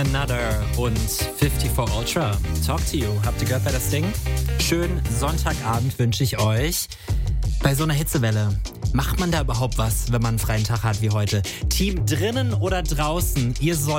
Another und 54 Ultra. Talk to you. Habt ihr gehört bei das Ding? Schönen Sonntagabend wünsche ich euch. Bei so einer Hitzewelle, macht man da überhaupt was, wenn man einen freien Tag hat wie heute? Team drinnen oder draußen? Ihr